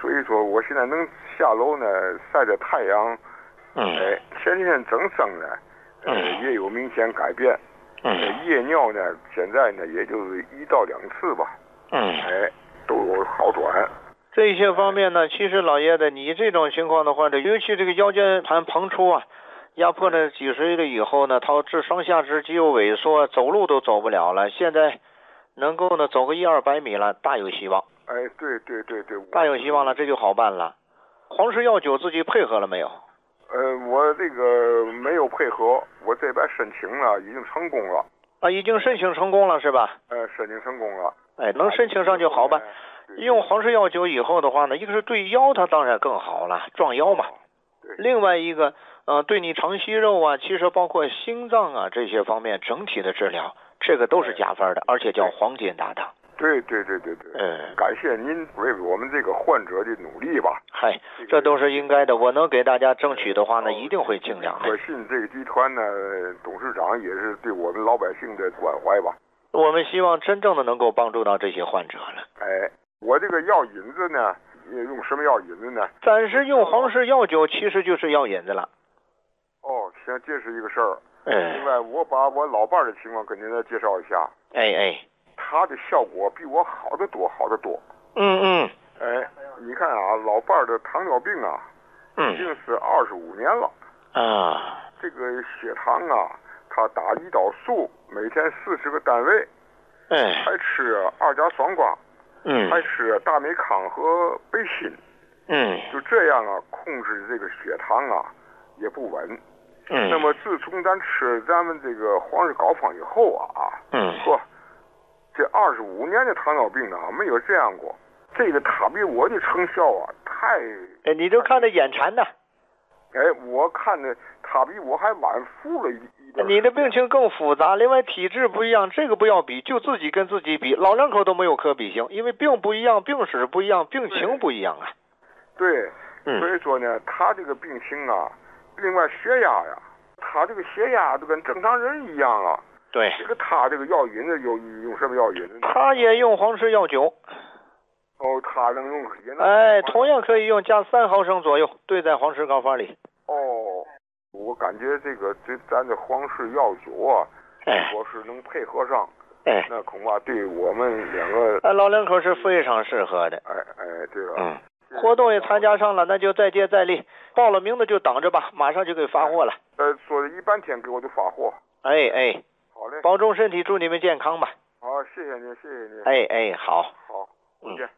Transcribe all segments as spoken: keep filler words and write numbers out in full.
所以说我现在能下楼呢，晒着太阳， 嗯， 哎，前几天增生呢，呃， 嗯也有明显改变。 嗯， 夜尿呢，现在呢也就是一到两次吧。 嗯， 哎，都有好转。 这些方面呢，其实老爷子，你这种情况的话，这尤其这个腰间盘膨出啊，压迫了几十了以后呢，他这上下肢肌肉萎缩，走路都走不了了。现在能够呢走个一二百米了，大有希望。 哎，对对对对， 大有希望了，这就好办了。黄氏药酒自己配合了没有？ 呃，我这个没有配合，我这边申请了，已经成功了。 啊，已经申请成功了是吧？ 呃，申请成功了。 哎，能申请上就好办。用黄氏药酒以后的话呢，一个是对腰它当然更好了，壮腰嘛。 对。 另外一个，呃，对你长息肉啊，其实包括心脏啊这些方面整体的治疗，这个都是加分的，而且叫黄金搭档。 对对对对对。 嗯， 感谢您为我们这个患者的努力吧。 嗨，这都是应该的。我能给大家争取的话呢，一定会尽量的。 可信这个集团呢，董事长也是对我们老百姓的关怀吧。 我们希望真正的能够帮助到这些患者了。 哎，我这个药引子呢，用什么药引子呢？ 暂时用黄氏药酒，其实就是药引子了。 哦，行，这是一个事儿。 嗯。 另外，我把我老伴儿的情况跟您来介绍一下。 哎哎。 他的效果比我好得多，好得多。 嗯嗯。 哎，你看啊，老伴儿的糖尿病啊， 嗯， 已经是二十五年了。 啊。 这个血糖啊，他打胰岛素，每天四十个单位。 哎。 还吃二甲双胍。 嗯。 还吃大美康和贝辛。 嗯。 就这样啊，控制这个血糖啊，也不稳。 嗯。 那么自从咱吃咱们这个黄氏膏方以后啊， 嗯， 说这二十五年的糖尿病啊，没有这样过。这个他比我的成效啊，太…… 哎，你都看得眼馋呐。 哎，我看的他比我还晚复了一一点。 你的病情更复杂，另外体质不一样，这个不要比，就自己跟自己比，老两口都没有可比性，因为病不一样，病史不一样，病情不一样啊。 对， 嗯， 所以说呢，他这个病情啊，另外血压呀，他这个血压都跟正常人一样啊。 对， 这个他这个药引子有用什么药引子呢？ 他也用黄氏药酒。 哦，他能用也能。 哎，同样可以用，加三毫升左右，兑在黄氏膏方里。 哦，我感觉这个这咱这黄氏药酒啊， 哎， 如果是能配合上， 哎， 那恐怕对我们两个， 哎，老两口是非常适合的。 哎哎，对了， 嗯，活动也参加上了，那就再接再厉，报了名的就等着吧，马上就给发货了。 呃，说的一半天给我就发货。 哎哎， 好嘞， 保重身体，祝你们健康吧。 好，谢谢您，谢谢您。 哎哎，好， 好，再见。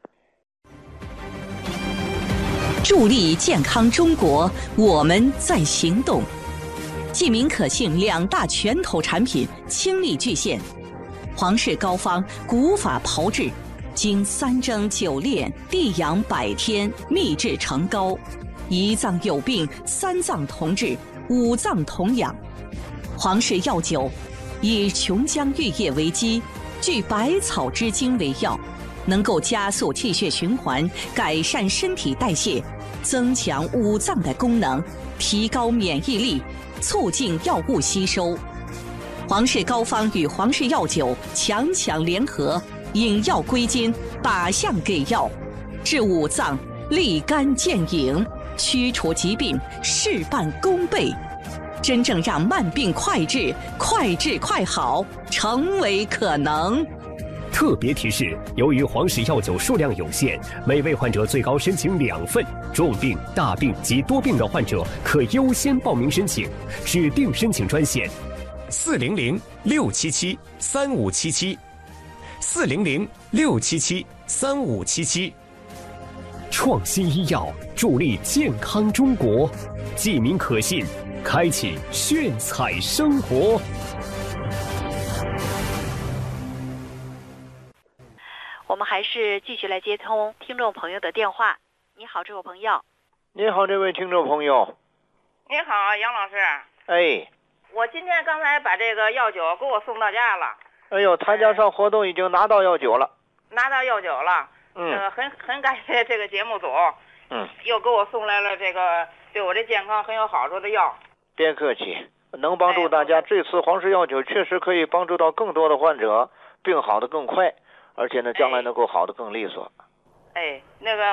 助力健康中国，我们在行动。济民可信两大拳头产品倾力巨献，黄氏膏方古法炮制，经三蒸九炼，地养百天，秘制成膏，一脏有病三脏同治，五脏同养。黄氏药酒以琼浆玉液为基，聚百草之精为药，能够加速气血循环，改善身体代谢，增强五脏的功能，提高免疫力，促进药物吸收。黄氏膏方与黄氏药酒强强联合，引药归经，靶向给药，治五脏，立竿见影，驱除疾病，事半功倍，真正让慢病快治、快治快好成为可能。 特别提示：由于黄氏药酒数量有限，每位患者最高申请两份。重病、大病及多病的患者可优先报名申请。指定申请专线：四零零六七七三五七七，四零零六七七三五七七。创新医药，助力健康中国，济民可信，开启炫彩生活。 我们还是继续来接通听众朋友的电话。你好，这位朋友。 你好，这位听众朋友。 你好，杨老师。 哎。 我今天刚才把这个药酒给我送到家了。 哎呦，参加上活动已经拿到药酒了。 拿到药酒了。 嗯。 呃，很很感谢这个节目组。 嗯。 又给我送来了这个对我的健康很有好处的药。 别客气，能帮助大家。哎、这次黄氏药酒确实可以帮助到更多的患者，病好的更快。而且呢，将来能够好的更利索。 哎，那个